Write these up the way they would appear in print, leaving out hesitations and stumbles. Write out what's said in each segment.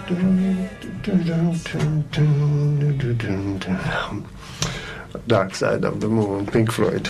Dark Side of the Moon, Pink Floyd.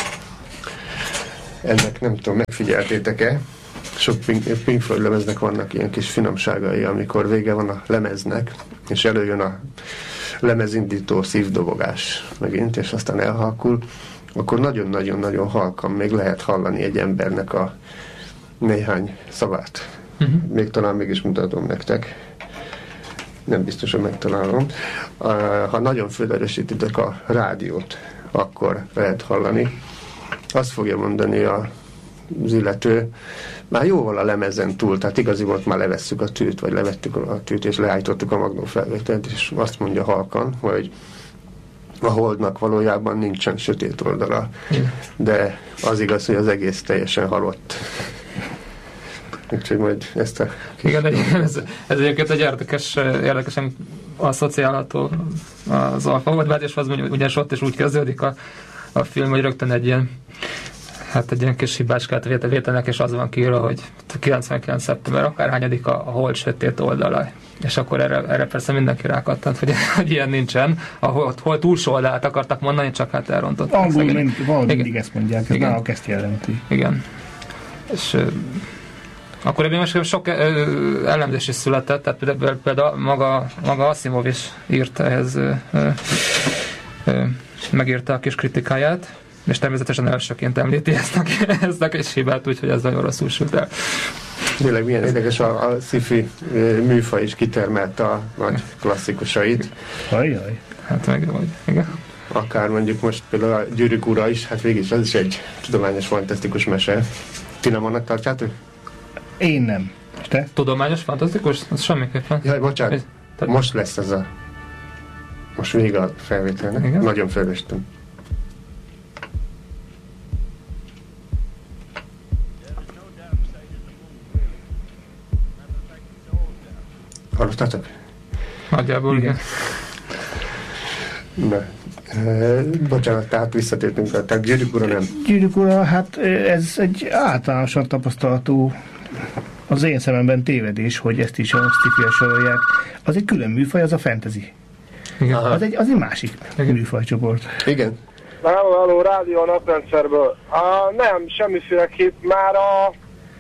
Ennek nem tudom, megfigyeltétek-e? Sok Pink Floyd lemeznek vannak ilyen kis finomságai, amikor vége van a lemeznek, és előjön a lemezindító szívdobogás megint, és aztán elhalkul, akkor nagyon-nagyon-nagyon halkan még lehet hallani egy embernek a néhány szavát. Még talán mégis mutatom nektek. Nem biztos, hogy megtalálom. Ha nagyon felerősítitek a rádiót, akkor lehet hallani. Azt fogja mondani az illető, már jóval a lemezen túl, tehát igaziból már levesszük a tűt, vagy levettük a tűt, és leállítottuk a magnófelvételt, és azt mondja halkan, hogy a Holdnak valójában nincsen sötét oldala, de az igaz, hogy az egész teljesen halott. Úgyhogy majd ezt a... Igen, ez egyébként egy érdekesen asszociálható az Alfa Holdvágyáshoz, ugyanis ott is úgy kezdődik a film, hogy rögtön egy ilyen kis hibáskát vételnek, és az van kiírva, hogy 99. szeptember akárhányadik a hold sötét oldala. És akkor erre persze mindenki rákattant, hogy ilyen nincsen. A hold túlsó oldalát akartak mondani, csak hát elrontották. Angolul valahogy mindig ezt mondják, ez náluk ezt jelenti. Igen. És akkor ebben most sok elemzés is született, tehát például maga Asimov is írt ehhez, megírta a kis kritikáját, és természetesen elsőként említi ezt a kis hibát, úgyhogy ez nagyon rosszul sült el. Tényleg milyen érdekes, a sci-fi műfaj is kitermelt a nagy klasszikusait. Ajjaj. Hát meg, igen. Akár mondjuk most például a Gyűrűk ura is, hát végig az is egy tudományos, fantasztikus mese. Ti nem annak tartjátok? Én nem. És te? Tudományos, fantasztikus? Az semmiképpen. Jaj, bocsánat. Most lesz ez most vége a felvételnek. Igen? Nagyon felvestem. Hallottatok? Nagyjából, igen. Na, bocsánat, tehát visszatértünk, tehát Gyűrűk ura nem. Gyűrűk ura, hát ez egy általánosan tapasztalatú, az én szememben tévedés, hogy ezt is a sci-fi-re sorolják. Az egy külön műfaj, az a fantasy. Igen. Az egy másik műfajcsoport. Igen. Halló, rádió a naprendszerből. Nem, semmiféleképp. Már a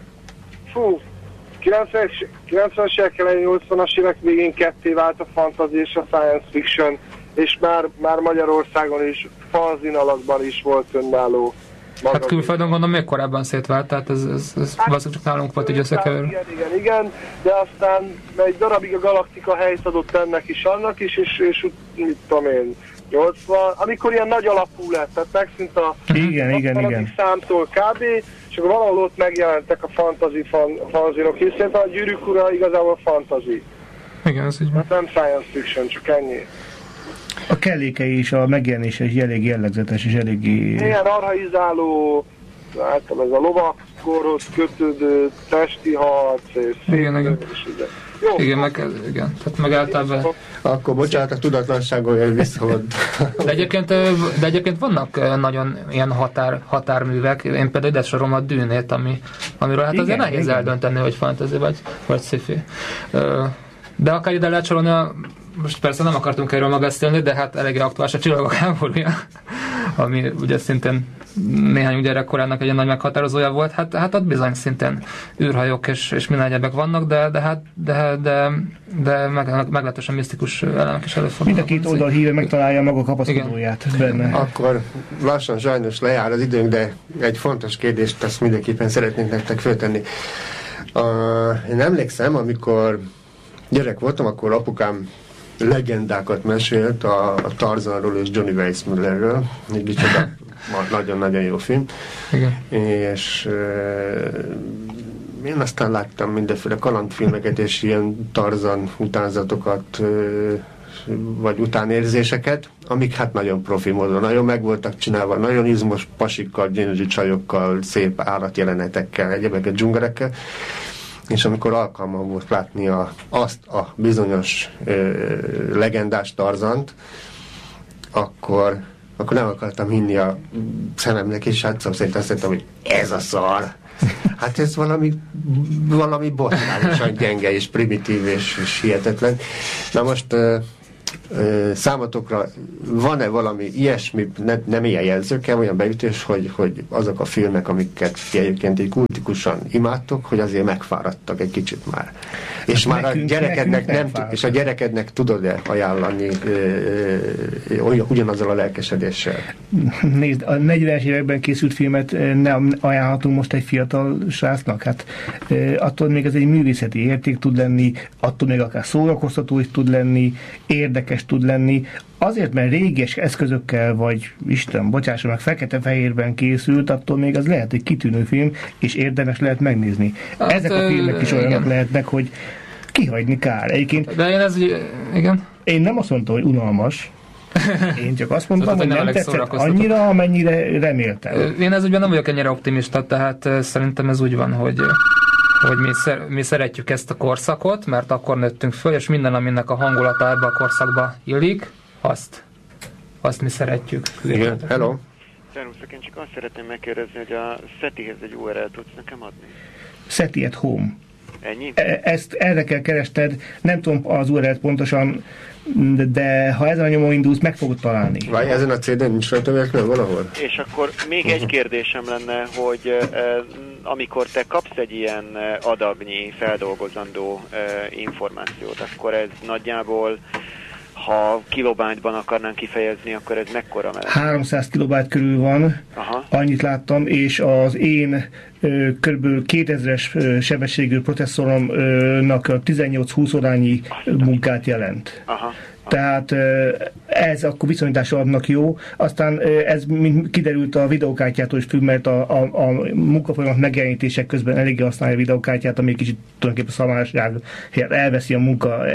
90-es évek elején, 80-as évek végén ketté vált a fantasy és a science fiction, és már Magyarországon is, fanzin alakban is volt önálló. Hát külföldön gondolom még korábban szétvált, tehát ez valószínűleg csak nálunk volt így összekeverő. Igen, de aztán egy darabig a Galaktika helyt adott ennek is, annak is, és mit tudom én, 80, amikor ilyen nagy alapú lett, tehát megszűnt a igen. számtól kb. És akkor valahol ott megjelentek a fantasy fanzinok, és szerintem a Gyűrűk ura igazából fantasy. Igen, ez így van. Hát nem science fiction, csak ennyi. A kellékei is, a megjelenése is elég jellegzetes, és eléggé... Ilyen arhaizáló, láttam, ez a lovakkorhoz kötődő testi harc, és igen. Jó, igen, tehát meg általában... Akkor bocsánat, a tudatlanságon jön vissza. De egyébként vannak nagyon ilyen határművek. Én például ide sorolom a Dűnét, amiről hát azért nehéz eldönteni, hogy fantasy vagy sci-fi. De akár ide lehet sorolni, most persze nem akartunk erről megbeszélni, de hát eléggé aktuális a Csillagok háborúja, ami ugye szintén néhány gyerekkorának egy nagy meghatározója volt. Hát ott bizony szintén űrhajók és minden egyebek vannak, de meglehetősen misztikus elemek is előfordulnak. Mind a két oldal híve megtalálja maga kapaszkodóját benne. Akkor lassan sajnos lejár az időnk, de egy fontos kérdést azt mindenképpen szeretnénk nektek föltenni. Én emlékszem, amikor gyerek voltam, akkor apukám legendákat mesélt a Tarzanról és Johnny Weissmullerről. Egy nagyon-nagyon jó film. Igen. És én aztán láttam mindenféle kalandfilmeket és ilyen Tarzan utánzatokat, vagy utánérzéseket, amik hát nagyon profi módon, nagyon meg voltak csinálva, nagyon izmos pasikkal, gyönyörű csajokkal, szép állatjelenetekkel, egyebeket, dzsungerekkel. És amikor alkalmam volt látni azt a bizonyos legendás Tarzant, akkor nem akartam hinni a szememnek, és hát szó szerint azt mondtam, hogy ez a szar. Hát ez valami botrányosan gyenge és primitív és hihetetlen. Na most számotokra van-e valami ilyesmi, nem ilyen jelzőkkel, olyan beütés, hogy azok a filmek, amiket egyébként így kultikusan imádtok, hogy azért megfáradtak egy kicsit már. És már a gyerekednek és a gyerekednek tudod-e ajánlani ugyanazzal a lelkesedéssel? Nézd, a 40-es években készült filmet nem ajánlhatunk most egy fiatal srácnak. Hát attól még ez egy művészeti érték tud lenni, attól még akár szórakoztató is tud lenni, érdekes tud lenni. Azért, mert régies eszközökkel, vagy Isten, bocsásson meg, fekete-fehérben készült, attól még az lehet egy kitűnő film, és érdemes lehet megnézni. Hát, ezek a filmek is olyanok lehetnek, hogy kihagyni kár. Egyébként, de igen. Én nem azt mondtam, hogy unalmas. Én csak azt mondtam, hogy nem tetszett annyira, amennyire reméltem. Én ez ügyben nem vagyok ennyire optimista, tehát szerintem ez úgy van, hogy mi szeretjük ezt a korszakot, mert akkor nőttünk föl, és minden, aminek a hangulata ebbe a korszakba illik, azt mi szeretjük. Igen, hello. Szervusztok, én csak azt szeretném megkérdezni, hogy a SETI-hez egy URL-t tudsz nekem adni? SETI at Home. Ennyi? Ezt erre kell kerested, nem tudom az URL-t pontosan, de ha ezen a nyomon indulsz, meg fogod találni. Vagy ezen a CD-n nincs rajta valahol? És akkor még egy kérdésem lenne, hogy amikor te kapsz egy ilyen adagnyi feldolgozandó információt, akkor ez nagyjából, ha kilobájtban akarnánk kifejezni, akkor ez mekkora meleg? 300 kilobájt körül van, aha. Annyit láttam, és az én kb. 2000-es sebességű processzoromnak 18-20 órányi munkát jelent. Aha. Tehát ez akkor viszonyításra adnak jó. Aztán ez kiderült a videókártyától is függ, mert a munkafolyamat megjelenítések közben eléggé használja a videókártyát, ami kicsit tulajdonképpen szamárság elveszi a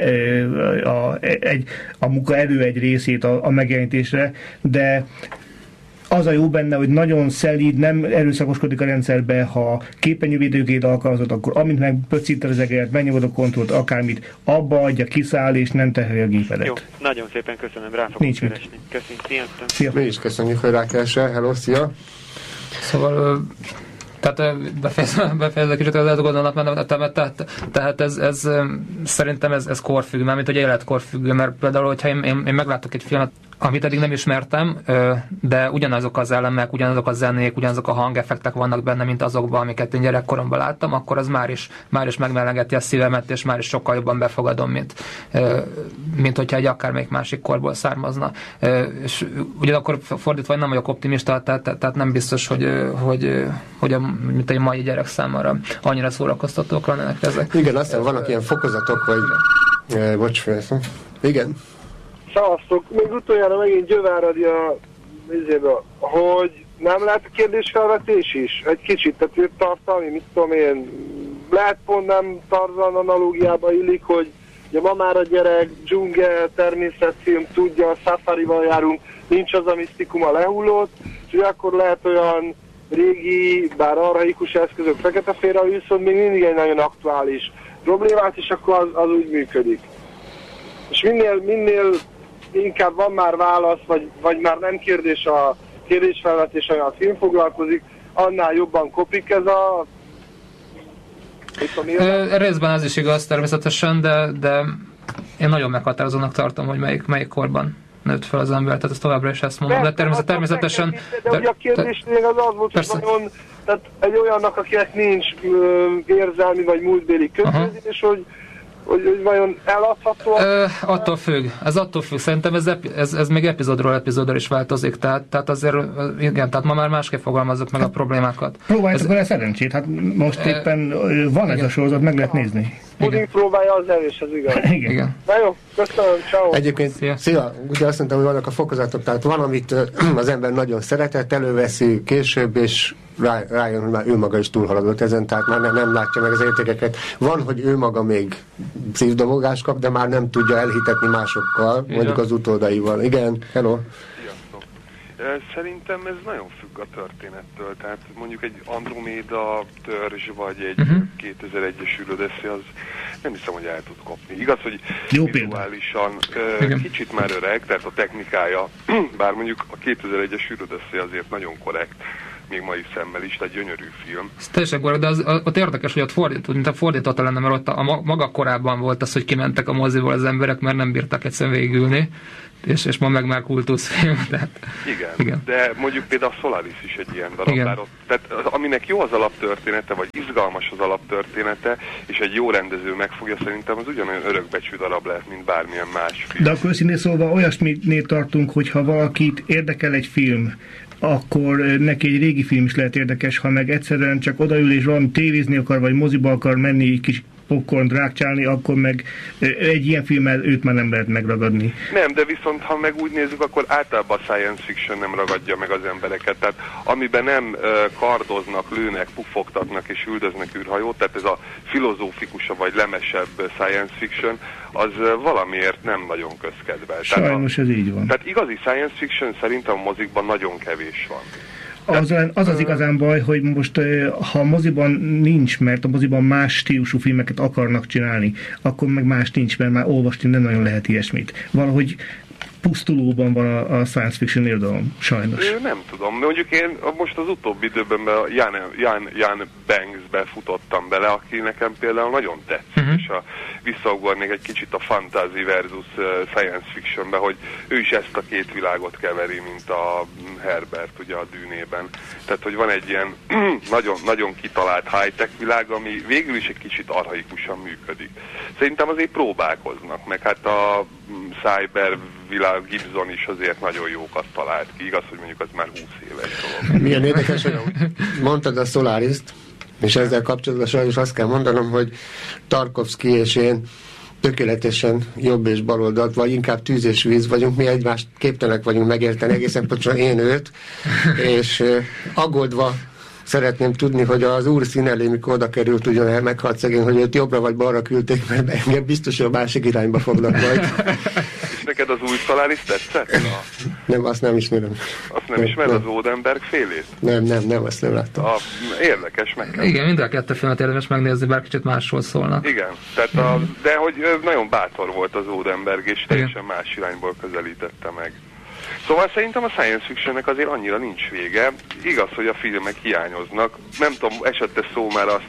munka elő egy részét a megjelenítésre, de az a jó benne, hogy nagyon szelíd, nem erőszakoskodik a rendszerbe, ha képernyővédőgét alkalmazott, akkor amint megpöccíted az egeret, megnyomod a kontrollt, akármit, abba adja, kiszáll, és nem terheli a gépedet. Jó, nagyon szépen köszönöm, rá fogok keresni. Köszönjük, sziasztok! Szia. Mi is köszönjük, hogy rákeresel. Hello, szia! Szóval... Tehát befejezve kicsit az gondolat, tehát ez szerintem ez korfüggő, mármint hogy életkorfüggő, mert például, hogyha én meglátok egy filmet, amit eddig nem ismertem, de ugyanazok az elemek, ugyanazok a zenék, ugyanazok a hangeffektek vannak benne, mint azokban, amiket én gyerekkoromban láttam, akkor az már is megmelengeti a szívemet, és már is sokkal jobban befogadom, mint hogyha egy akármelyik másik korból származna. És ugyanakkor fordítva, nem vagyok optimista, tehát nem biztos, hogy mint egy mai gyerek számára annyira szórakoztatók lennének ezek. Igen, aztán vannak ilyen fokozatok, vagy... bocs, igen. Szavaztok, még utoljára megint Gyöváradi a vizébe, hogy nem lehet kérdésfelvetés is? Egy kicsit, tehát tartalmi, mit tudom én, lehet pont nem Tarzan analógiába illik, hogy ugye ma már a gyerek, dzsungel, természetfilm, tudja, a safarival járunk, nincs az a misztikuma lehullott, és akkor lehet olyan régi, bár archaikus eszközök fekete-félre, viszont még mindig egy nagyon aktuális problémát, és akkor az úgy működik. És minél inkább van már válasz, vagy már nem kérdés a kérdésfelvetés, olyan a film foglalkozik, annál jobban kopik ez a... Részben ez is igaz természetesen, de én nagyon meghatározónak tartom, hogy melyik korban nőtt fel az ember, tehát ez továbbra is ezt mondom, de természetesen... De ugye a kérdés az volt, hogy nagyon, tehát egy olyannak, akinek nincs érzelmi vagy múltbéli kötődés, hogy vajon eladható? Attól függ. Ez attól függ. Szerintem ez még epizódról is változik. Tehát azért, igen, tehát ma már másképp fogalmazzuk meg a problémákat. Próbáljátok vele szerencsét. Hát most éppen van ez a sorozat, meg lehet nézni. Puding próbálja az evés, az igaz. Igen. Na jó, köszönöm, ciao. Egyébként, szia, ugye azt mondtam, hogy vannak a fokozatok, tehát van, amit az ember nagyon szeretett, előveszi később, és rájön, hogy már ő maga is túlhaladott ezen, tehát már nem látja meg az értékeket. Van, hogy ő maga még szívdobogást kap, de már nem tudja elhitetni másokkal, mondjuk az utódaival. Igen, hello. Sziasztok. Szerintem ez nagyon függ a történettől, tehát mondjuk egy Androméda törzs, vagy egy 2001-es űrödeszi, az nem hiszem, hogy el tud kopni. Igaz, hogy vizuálisan kicsit már öreg, tehát a technikája, bár mondjuk a 2001-es űrödeszi azért nagyon korrekt, még mai szemmel is, egy gyönyörű film. Ez teljesen gorok, de ott érdekes, hogy ott fordította lenne, mert ott a maga korában volt az, hogy kimentek a moziból az emberek, mert nem bírtak egyszerűen végülni, és ma meg már kultuszfilm. Tehát, igen, de mondjuk például a Solaris is egy ilyen darab, tehát aminek jó az alaptörténete, vagy izgalmas az alaptörténete, és egy jó rendező megfogja, szerintem az ugyanolyan örökbecsű darab lehet, mint bármilyen más film. De akkor őszintén szólva olyasminél tartunk, hogyha valakit érdekel egy film, akkor neki egy régi film is lehet érdekes, ha meg egyszerűen csak odaül és valami tévézni akar, vagy moziba akar menni, kis popcorn rákcsálni, akkor meg egy ilyen filmmel őt már nem lehet megragadni. Nem, de viszont ha meg úgy nézzük, akkor általában a science fiction nem ragadja meg az embereket. Tehát amiben nem kardoznak, lőnek, pufogtatnak és üldöznek űrhajót, tehát ez a filozófikusabb vagy lemesebb science fiction, az valamiért nem nagyon közkedvel. Sajnos ez így van. Tehát igazi science fiction szerintem a mozikban nagyon kevés van. Az igazán baj, hogy most ha a moziban nincs, mert a moziban más stílusú filmeket akarnak csinálni, akkor meg más nincs, mert már olvasni nem nagyon lehet ilyesmit. Valahogy pusztulóban van a science fiction irodalom, sajnos. Nem tudom, mondjuk én most az utóbbi időben Jan Banksbe futottam bele, aki nekem például nagyon tetszik, és visszaugornék egy kicsit a fantasy versus science fictionbe, hogy ő is ezt a két világot keveri, mint a Herbert ugye a Dűnében. Tehát, hogy van egy ilyen nagyon, nagyon kitalált high-tech világ, ami végül is egy kicsit archaikusan működik. Szerintem azért próbálkoznak, meg hát a cyber világ Gibson is azért nagyon jókat talált ki. Igaz, hogy mondjuk az már 20 éves dolog. Milyen érdekes, hogy mondtad a Solaris-t, és ezzel kapcsolatban sajnos azt kell mondanom, hogy Tarkovsky és én tökéletesen jobb és baloldalt, vagy inkább tűz és víz vagyunk, mi egymást képtelenek vagyunk megérteni, egészen pontosan én őt, és aggódva szeretném tudni, hogy az úr szín elé, mikor oda került, ugyan meghalt szegény, hogy őt jobbra vagy balra küldték, mert engem biztos, hogy a másik irányba fognak majd. És neked az új Solaris tetszett? Nem, azt nem ismerem. Azt nem ismered az Odenberg félét? Nem, azt nem láttam. Érdekes, meg kell. Igen, mind a kettő filmet érdemes megnézni, bár kicsit másról szólnak. Igen, tehát de hogy nagyon bátor volt az Odenberg, és teljesen más irányból közelítette meg. Szóval szerintem a science fictionnek azért annyira nincs vége. Igaz, hogy a filmek hiányoznak. Nem tudom, esett szó már a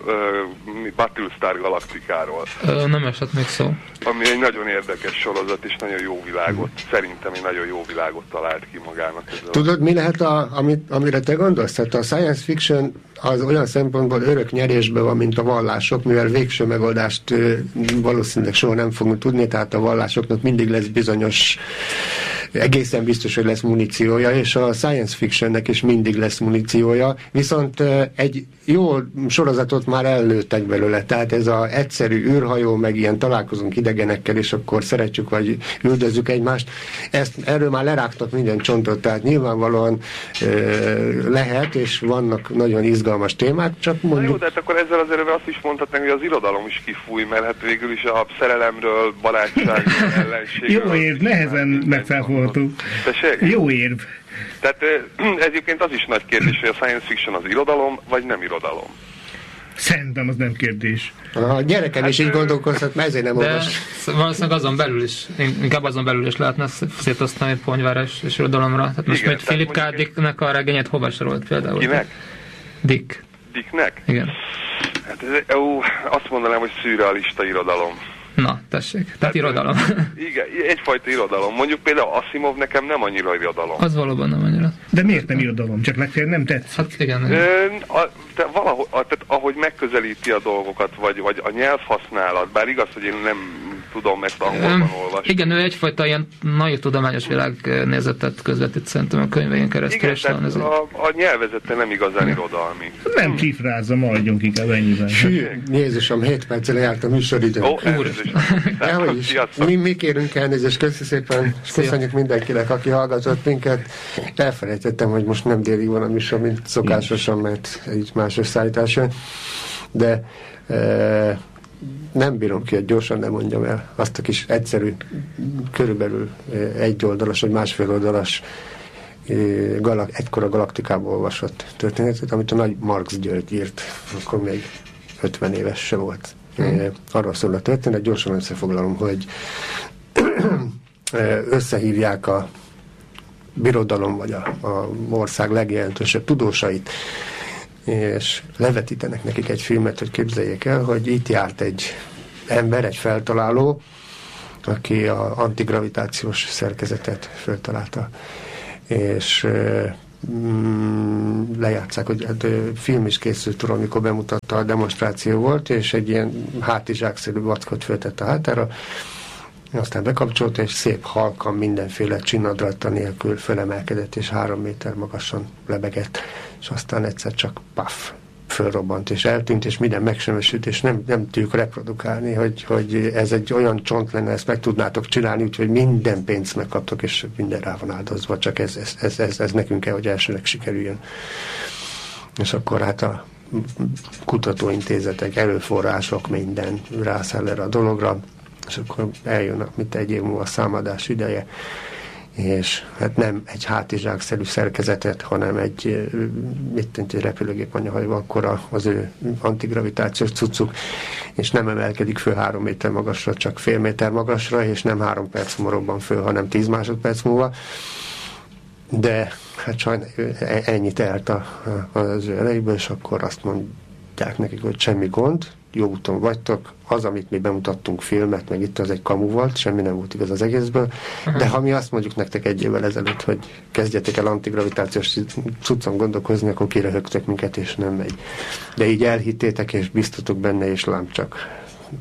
Battlestar Galactikáról. Nem esett még szó. Ami egy nagyon érdekes sorozat, és nagyon jó világot, szerintem egy nagyon jó világot talált ki magának. Tudod, mi lehet, amire te gondolsz? Hát a science fiction az olyan szempontból örök nyerésben van, mint a vallások, mivel végső megoldást valószínűleg soha nem fogunk tudni, tehát a vallásoknak mindig lesz bizonyos, egészen biztos, hogy lesz muníciója, és a science fictionnek is mindig lesz muníciója, viszont egy jó sorozatot már ellőttek belőle, tehát ez az egyszerű űrhajó, meg ilyen találkozunk idegenekkel, és akkor szeretjük, vagy üldözzük egymást, erről már lerágtak minden csontot, tehát nyilvánvalóan lehet, és vannak nagyon izgalmas témák, csak mondjuk... Na jó, de hát akkor ezzel azért azt is mondhatnánk, hogy az irodalom is kifúj, mert hát végül is a szerelemről, barátságról, ellenségről... Jó érv, nehezen megfelelhető. Jó érv. Tehát egyébként az is nagy kérdés, hogy a science fiction az irodalom, vagy nem irodalom. Szerintem az nem kérdés. A gyerekem is így gondolkozhat, mert ezért nem olvas. Valószínűleg azon belül is, inkább azon belül is lehetne szétosztani pontvára és irodalomra. Tehát most még Philip K. Dicknek a regényét hova sorolt például? Kinek? Dicknek? Igen. Hát azt mondanám, hogy szürrealista irodalom. Na, tessék. Tehát irodalom. Igen, egyfajta irodalom. Mondjuk például Asimov nekem nem annyira irodalom. Az valóban nem annyira. De miért nem irodalom? Csak legfeljebb nem tetszik. Hát igen. Tehát ahogy megközelíti a dolgokat, vagy a nyelvhasználat, bár igaz, hogy én nem tudom ezt angolban olvasni. Igen, ő egyfajta ilyen nagy tudományos világnézetet közvetít szerintem a könyvein keresztül. Igen, tehát a nyelvezete nem igazán irodalmi. Nem kifrázza, maradjunk inkább ennyiben. Jézusom, 7 perccel lejárt a műsoridőn. Mi kérünk elnézést, köszi szépen, és köszönjük mindenkinek, aki hallgatott minket. Elfelejtettem, hogy most nem délig van a műsor, mint szokásosan, mert így más összeállítás jön. De nem bírom ki, hogy gyorsan nem mondjam el azt a kis egyszerű, körülbelül egy oldalas, vagy másfél oldalas egykor a Galaktikából olvasott történetet, amit a nagy Marx György írt, akkor még 50 éves se volt. Arról szól a történet, gyorsan összefoglalom, hogy összehívják a birodalom, vagy a ország legjelentősebb tudósait, és levetítenek nekik egy filmet, hogy képzeljék el, hogy itt járt egy ember, egy feltaláló, aki az antigravitációs szerkezetet feltalálta. És lejátszák, hogy hát, film is készült róla, amikor bemutatta, a demonstráció volt, és egy ilyen hátizsákszerű vackot föltett a hátára, aztán bekapcsolta, és szép halkan mindenféle csinnadratta nélkül fölemelkedett, és 3 méter magasan lebegett, és aztán egyszer csak paf, fölrobbant, és eltűnt, és minden megsemmisült, és nem tudjuk reprodukálni, hogy ez egy olyan csont lenne, ezt meg tudnátok csinálni, úgyhogy minden pénzt megkaptok, és minden rá van áldozva, csak ez nekünk kell, hogy elsőnek sikerüljön. És akkor hát a kutatóintézetek, erőforrások, minden rászáll erre a dologra, és akkor eljön mint egy év múlva a számadás ideje, és hát nem egy hátizsákszerű szerkezetet, hanem egy repülőgép anyahajó, akkor az ő antigravitációs cuccuk, és nem emelkedik föl 3 méter magasra, csak fél méter magasra, és nem 3 perc múlva robban föl, hanem 10 másodperc múlva. De hát sajnos ennyit ellt az ő erejéből, és akkor azt mondják nekik, hogy semmi gond, jó úton vagytok, az, amit mi bemutattunk filmet, meg itt az egy kamu volt, semmi nem volt igaz az egészből, de ha mi azt mondjuk nektek 1 évvel ezelőtt, hogy kezdjetek el antigravitációs cuccon gondolkozni, akkor kiröhögtök minket, és nem megy. De így elhittétek, és biztotok benne, és lám csak.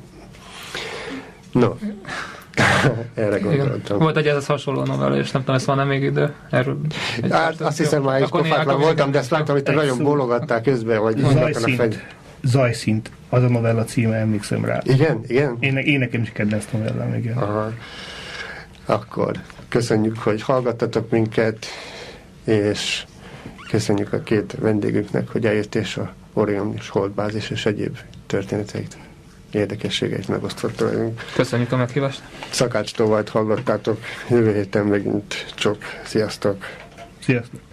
No. Erre gondoltam. Volt egy ez hasonló novella, és nem tudom, ezt van-e még idő? Erről hát azt hiszem, már is pofátlan voltam, de ezt láttam, hogy te nagyon bólogattál közben, hogy Zajszint. Az a novella címe, emlékszem rá. Igen? Én nekem is kedvenc novellám, igen. Aha. Akkor köszönjük, hogy hallgattatok minket, és köszönjük a 2 vendégünknek, hogy eljött, és a Orion és Holdbázis és egyéb történeteit, érdekességeit megosztotta velünk. Köszönjük a meghívást. Szakács Tóvajt hallgattátok, jövő héten megint csak. Sziasztok! Sziasztok!